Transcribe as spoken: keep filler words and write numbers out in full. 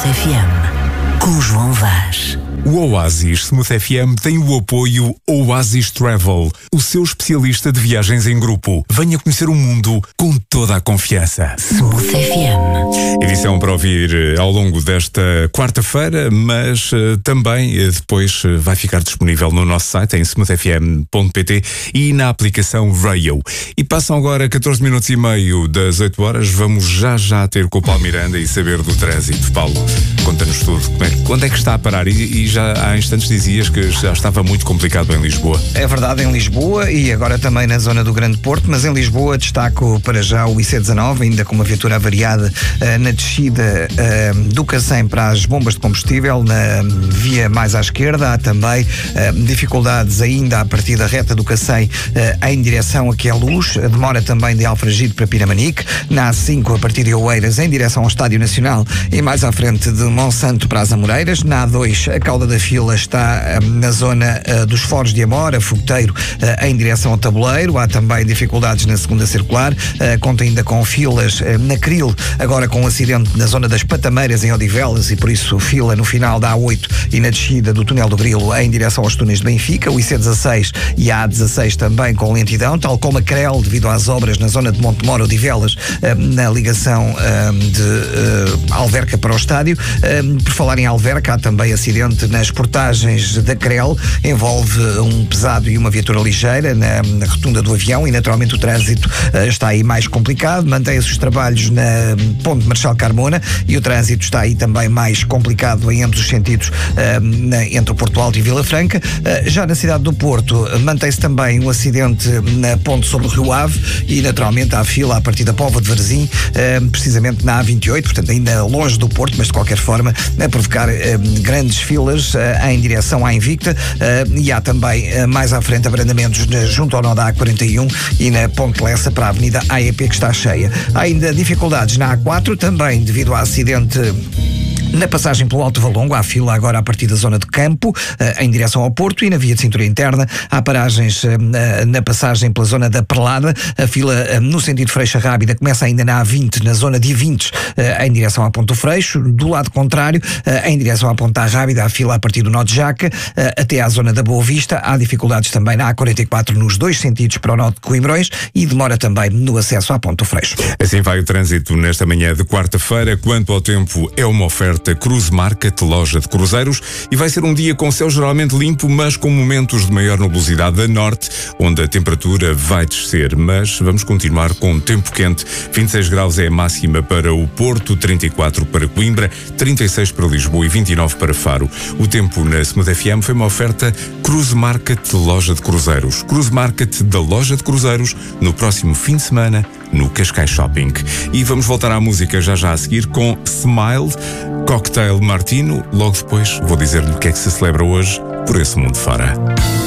F M, com João Vaz. O Oasis Smooth F M tem o apoio Oasis Travel, o seu especialista de viagens em grupo. Venha conhecer o mundo com toda a confiança. Smooth F M. Edição para ouvir ao longo desta quarta-feira, mas uh, também uh, depois uh, vai ficar disponível no nosso site em smooth f m ponto p t e na aplicação Rayo. E passam agora catorze minutos e meio das oito horas. Vamos já já ter com o Paulo Miranda e saber do trânsito. Paulo, conta-nos tudo. Como é, quando é que está a parar? E, e já há instantes dizias que já estava muito complicado em Lisboa. É verdade, em Lisboa e agora também na zona do Grande Porto, mas em Lisboa destaco para já o I C dezanove, ainda com uma viatura avariada uh, na descida uh, do Cacém para as bombas de combustível, na via mais à esquerda. Há também uh, dificuldades ainda a partir da reta do Cacém uh, em direção aqui à Luz. Demora também de Alfragide para Pinamanique. Na A cinco, a partir de Oeiras, em direção ao Estádio Nacional e mais à frente de Monsanto para as Amoreiras. Na A dois, a cauda da fila está uh, na zona uh, dos Foros de Amora, Fogoteiro, uh, em direção ao Tabuleiro. Há também dificuldades na segunda circular. Uh, conta ainda com filas uh, na Cril, agora com um acidente na zona das Patameiras em Odivelas e por isso fila no final da A oito e na descida do Túnel do Grilo em direção aos túneis de Benfica. O I C dezasseis e a A dezasseis também com lentidão, tal como a Crel devido às obras na zona de Montemor, Odivelas, uh, na ligação uh, de uh, Alverca para o estádio. Uh, por falar em Alverca, há também acidente nas portagens da Crel, envolve um pesado e uma viatura ligeira na, na rotunda do avião e naturalmente o trânsito uh, está aí mais complicado. Mantém-se os trabalhos na Ponte Marechal Carmona e o trânsito está aí também mais complicado em ambos os sentidos, uh, na, entre o Porto Alto e Vila Franca. Uh, já na cidade do Porto uh, mantém-se também um acidente na ponte sobre o Rio Ave e naturalmente há fila a partir da Póvoa de Varzim, uh, precisamente na A vinte e oito, portanto ainda longe do Porto, mas de qualquer forma a provocar uh, grandes filas uh, em direção à Invicta, uh, e há também uh, mais à frente abrandamentos uh, junto ao nó da A quarenta e um e na Ponte Lessa para a Avenida A E P, que está cheia. Há ainda dificuldades na A quatro, também devido ao acidente na passagem pelo Alto Valongo. Há fila agora a partir da zona de Campo, uh, em direção ao Porto, e na via de cintura interna há paragens uh, na passagem pela zona da Perlada. A fila uh, no sentido Freixa Rábida começa ainda na A vinte, na zona de Vintes, uh, em direção à Ponte do Freixo. Do lado contrário, uh, em direção à Ponte da Rábida, há fila a partir do nó de Jaca uh, até à zona da Boa Vista. Há dificuldades também na A quarenta e quatro nos dois sentidos para o nó de Coimbrões e demora também no acesso à Ponte do Freixo. Assim vai o trânsito nesta manhã de quarta-feira. Quanto ao tempo, é uma oferta Cruise Market, loja de cruzeiros, e vai ser um dia com céu geralmente limpo, mas com momentos de maior nebulosidade a norte, onde a temperatura vai descer, mas vamos continuar com tempo quente. vinte e seis graus é a máxima para o Porto, trinta e quatro para Coimbra, trinta e seis para Lisboa e vinte e nove para Faro. O tempo na Smooth F M foi uma oferta Cruise Market, loja de cruzeiros. Cruise Market da loja de cruzeiros, no próximo fim de semana, no Cascais Shopping. E vamos voltar à música já já a seguir com Smile, Cocktail Martino. Logo depois vou dizer-lhe o que é que se celebra hoje por esse mundo fora.